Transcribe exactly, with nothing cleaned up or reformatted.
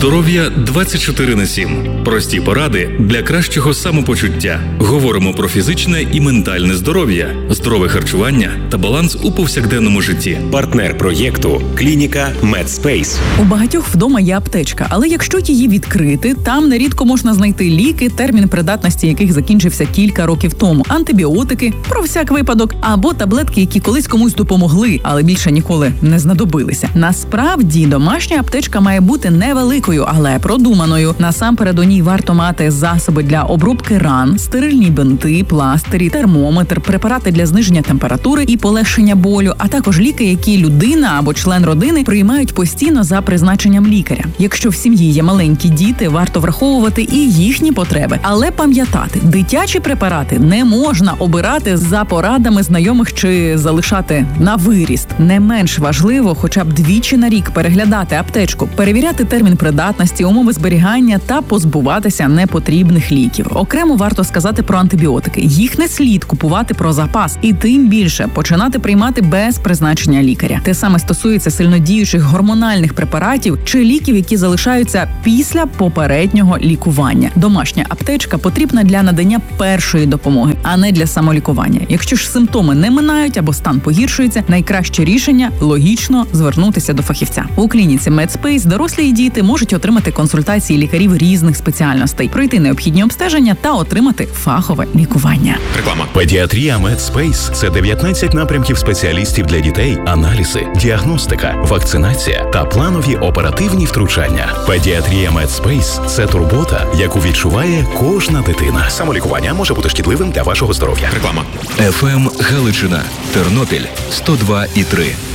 Здоров'я двадцять чотири на сім. Прості поради для кращого самопочуття. Говоримо про фізичне і ментальне здоров'я, здорове харчування та баланс у повсякденному житті. Партнер проєкту – клініка Медспейс. У багатьох вдома є аптечка, але якщо її відкрити, там нерідко можна знайти ліки, термін придатності яких закінчився кілька років тому, антибіотики, про всяк випадок, або таблетки, які колись комусь допомогли, але більше ніколи не знадобилися. Насправді, домашня аптечка має бути невеликою, але продуманою. Насамперед у ній варто мати засоби для обробки ран, стерильні бинти, пластирі, термометр, препарати для зниження температури і полегшення болю, а також ліки, які людина або член родини приймають постійно за призначенням лікаря. Якщо в сім'ї є маленькі діти, варто враховувати і їхні потреби. Але пам'ятати, дитячі препарати не можна обирати за порадами знайомих чи залишати на виріст. Не менш важливо хоча б двічі на рік переглядати аптечку, перевіряти термін придатності, умови зберігання та позбуватися непотрібних ліків. Окремо варто сказати про антибіотики. Їх не слід купувати про запас і тим більше починати приймати без призначення лікаря. Те саме стосується сильнодіючих гормональних препаратів чи ліків, які залишаються після попереднього лікування. Домашня аптечка потрібна для надання першої допомоги, а не для самолікування. Якщо ж симптоми не минають або стан погіршується, найкраще рішення – логічно звернутися до фахівця. У клініці Медспейс дорослі і діти можуть отримати консультації лікарів різних спеціальностей, пройти необхідні обстеження та отримати фахове лікування. Реклама. Педіатрія Медспейс – це дев'ятнадцять напрямків спеціалістів для дітей, аналізи, діагностика, вакцинація та планові оперативні втручання. Педіатрія Медспейс – це турбота, яку відчуває кожна дитина. Самолікування може бути шкідливим для вашого здоров'я. Реклама. еф ем Галичина, Тернопіль сто два і три.